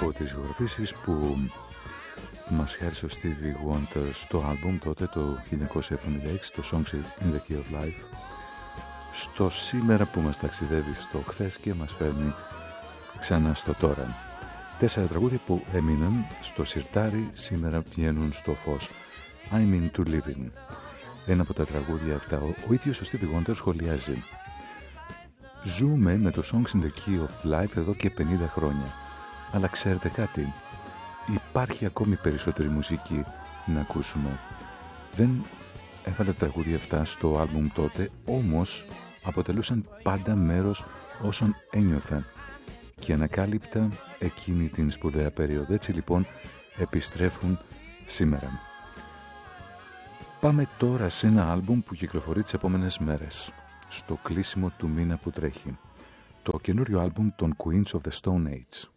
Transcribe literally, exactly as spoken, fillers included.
από τις ηχογραφήσεις που μας χάρισε ο Stevie Wonder στο άλμπουμ τότε το χίλια εννιακόσια εβδομήντα έξι, το Songs in the Key of Life, στο σήμερα που μας ταξιδεύει στο χθες και μας φέρνει ξανά στο τώρα. Τέσσερα τραγούδια που έμειναν στο σιρτάρι σήμερα βγαίνουν στο φως. I'm into living. Ένα από τα τραγούδια αυτά ο, ο ίδιος ο Stevie Wonder σχολιάζει: ζούμε με το Songs in the Key of Life εδώ και πενήντα χρόνια, αλλά ξέρετε κάτι, υπάρχει ακόμη περισσότερη μουσική να ακούσουμε. Δεν έβαλε τα τραγούδια αυτά στο άλμπουμ τότε, όμως αποτελούσαν πάντα μέρος όσων ένιωθα και ανακάλυπτα εκείνη την σπουδαία περίοδο. Έτσι λοιπόν επιστρέφουν σήμερα. Πάμε τώρα σε ένα άλμπουμ που κυκλοφορεί τις επόμενες μέρες, στο κλείσιμο του μήνα που τρέχει. Το καινούριο άλμπουμ των Queens of the Stone Age.